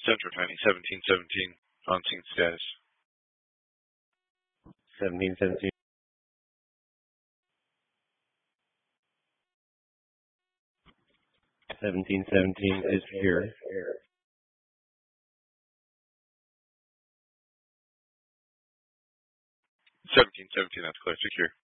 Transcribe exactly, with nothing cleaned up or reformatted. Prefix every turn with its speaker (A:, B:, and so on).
A: Central County, seventeen seventeen, on scene status.
B: seventeen seventeen. seventeen seventeen is here.
A: seventeen seventeen, that's clear, secure.